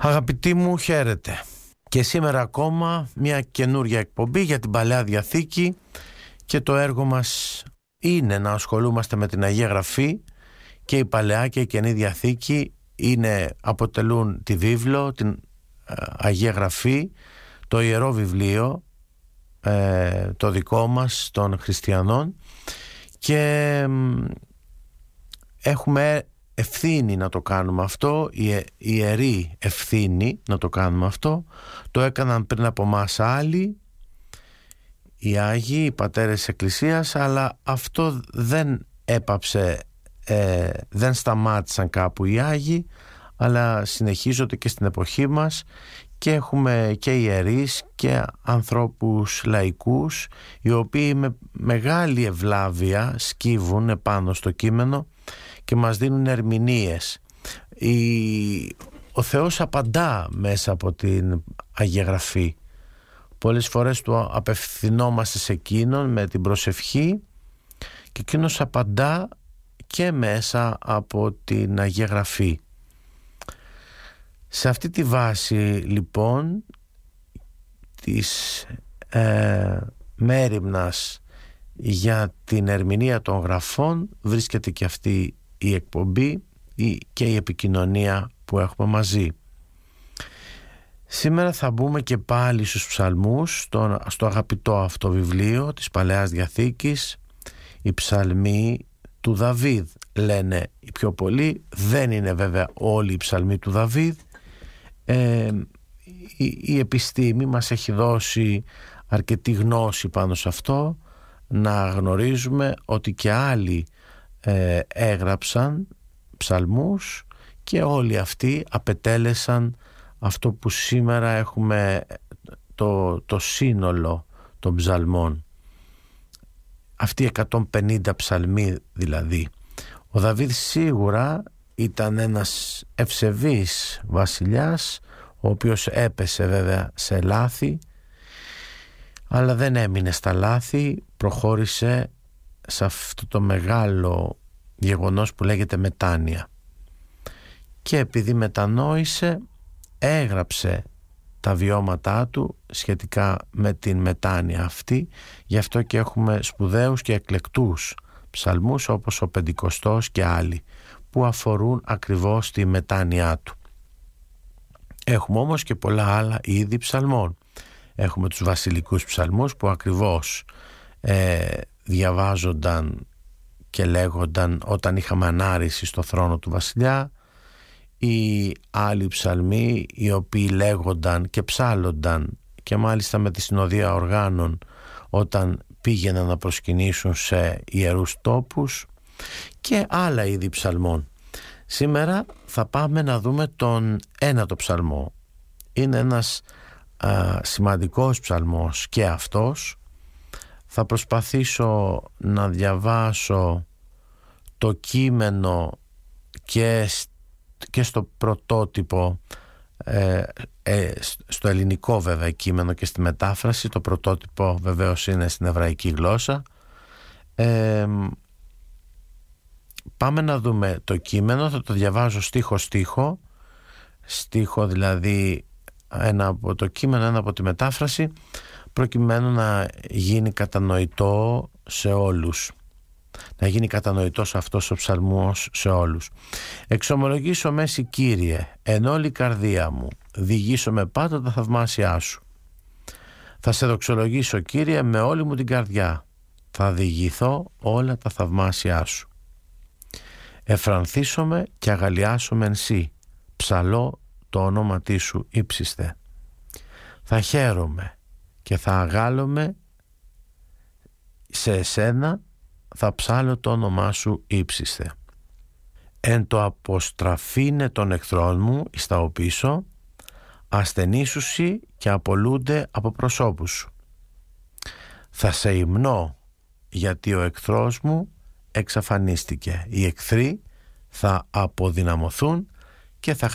Αγαπητοί μου, χαίρετε. Και σήμερα ακόμα μια καινούρια εκπομπή για την Παλαιά Διαθήκη και το έργο μας είναι να ασχολούμαστε με την Αγία Γραφή και η Παλαιά και η Καινή Διαθήκη αποτελούν τη βίβλο, την Αγία Γραφή, το Ιερό Βιβλίο, το δικό μας των χριστιανών, και έχουμε ευθύνη να το κάνουμε αυτό, η ιερή ευθύνη να το κάνουμε αυτό. Το έκαναν πριν από μας άλλοι, οι Άγιοι, οι πατέρες της Εκκλησίας, αλλά αυτό δεν έπαψε, δεν σταμάτησαν κάπου οι Άγιοι, αλλά συνεχίζονται και στην εποχή μας, και έχουμε και ιερείς και ανθρώπους λαϊκούς, οι οποίοι με μεγάλη ευλάβεια σκύβουν επάνω στο κείμενο και μας δίνουν ερμηνείες. Ο Θεός απαντά μέσα από την Αγία Γραφή. Πολλές φορές του απευθυνόμαστε σε εκείνον με την προσευχή και εκείνος απαντά και μέσα από την Αγία Γραφή. Σε αυτή τη βάση λοιπόν της μέριμνας για την ερμηνεία των γραφών βρίσκεται και αυτή η εκπομπή και η επικοινωνία που έχουμε μαζί. Σήμερα θα μπούμε και πάλι στους ψαλμούς, στο αγαπητό αυτό βιβλίο της Παλαιάς Διαθήκης. Οι ψαλμοί του Δαβίδ λένε οι πιο πολλοί, δεν είναι βέβαια όλοι οι ψαλμοί του Δαβίδ. Η επιστήμη μας έχει δώσει αρκετή γνώση πάνω σε αυτό, να γνωρίζουμε ότι και άλλοι έγραψαν ψαλμούς και όλοι αυτοί απετέλεσαν αυτό που σήμερα έχουμε, το σύνολο των ψαλμών. Αυτοί 150 ψαλμοί δηλαδή. Ο Δαβίδ σίγουρα ήταν ένας ευσεβής βασιλιάς, ο οποίος έπεσε βέβαια σε λάθη, αλλά δεν έμεινε στα λάθη, προχώρησε σε αυτό το μεγάλο γεγονός που λέγεται μετάνοια. Και επειδή μετανόησε, έγραψε τα βιώματά του σχετικά με την μετάνοια αυτή. Γι' αυτό και έχουμε σπουδαίους και εκλεκτούς ψαλμούς όπως ο Πεντηκοστός και άλλοι, που αφορούν ακριβώς τη μετάνοιά του. Έχουμε όμως και πολλά άλλα είδη ψαλμών. Έχουμε τους βασιλικούς ψαλμούς που ακριβώς διαβάζονταν και λέγονταν όταν είχαμε ανάρρηση στο θρόνο του βασιλιά, ή άλλοι ψαλμοί οι οποίοι λέγονταν και ψάλλονταν και μάλιστα με τη συνοδεία οργάνων όταν πήγαιναν να προσκυνήσουν σε ιερούς τόπους, και άλλα είδη ψαλμών. Σήμερα θα πάμε να δούμε τον ένατο ψαλμό. Είναι ένας σημαντικός ψαλμός και αυτός. Θα προσπαθήσω να διαβάσω το κείμενο και στο πρωτότυπο, στο ελληνικό βέβαια κείμενο και στη μετάφραση. Το πρωτότυπο βεβαίως είναι στην εβραϊκή γλώσσα. Πάμε να δούμε το κείμενο. Θα το διαβάζω στίχο δηλαδή, ένα από το κείμενο, ένα από τη μετάφραση, προκειμένου να γίνει κατανοητό σε όλους, να γίνει κατανοητός αυτός ο ψαλμός σε όλους. «Εξομολογήσω μέση Κύριε, εν όλη η καρδία μου, διηγήσω με πάντα τα θαυμάσια σου. Θα σε δοξολογήσω Κύριε με όλη μου την καρδιά, θα διηγηθώ όλα τα θαυμάσια σου. Εφρανθήσομαι και αγαλιάσομαι εν σύ, ψαλώ το όνομα σου ύψιστε. Θα χαίρομαι και θα αγάλομαι σε εσένα, θα ψάλω το όνομά σου ύψιστε. Εν το αποστραφήνε των εχθρών μου εις τα οπίσω, ασθενήσουσι και απολούνται από προσώπους σου. Θα σε υμνώ γιατί ο εχθρός μου εξαφανίστηκε. Οι εχθροί θα αποδυναμωθούν και θα